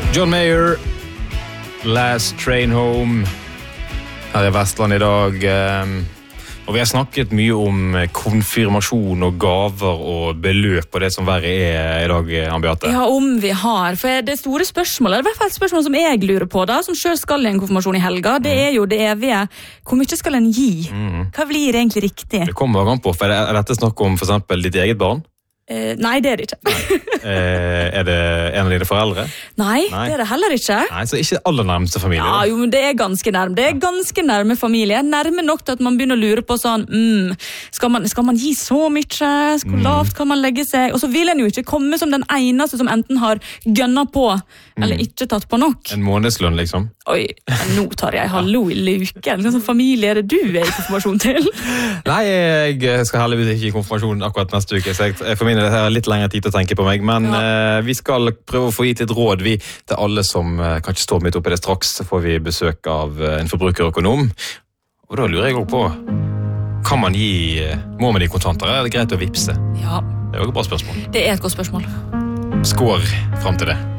John Mayer, Last Train Home, her I Vestland I dag. Og vi har snakket mye om konfirmasjon og gaver og beløp og det som verre I dag, Ann-Beate. Ja, om vi har. For det store spørsmålet, I hvert fall et spørsmål som jeg lurer på da, som selv skal I en konfirmasjon I helga, det jo det evige. Hvor mye skal en gi? Hva blir egentlig riktig? Det kommer an på, for dette snakk om for eksempel ditt eget barn? Nei, det det ikke. Det en av dine foreldre? Nei, det det heller ikke. Nei, så ikke aller nærmeste familie. Ja, jo, men det ganske nærme. Det ganske nærme familie. Nærme nok til at man begynner å lure på sånn, skal man gi så mye? Hvor lavt kan man legge seg? Og så vil en jo ikke komme som den eneste som enten har gønnet på, eller ikke tatt på nok. En månedslønn, liksom. Oi, nå tar jeg hallo I luken. Hvilken familie det du I konfirmasjon til? Nei, jeg skal heldigvis ikke I konfirmasjon akkurat neste uke, så jeg for min del har litt lengre tid til å tenke på meg, men vi skal prøve å få gitt et råd til alle som kan ikke stå midt oppe I det straks, så får vi besøk av en forbrukerøkonom, og da lurer jeg også på, kan man må man gi kontanter, eller det greit å vipse? Ja. Det jo et bra spørsmål. Det et godt spørsmål. Skår frem til det.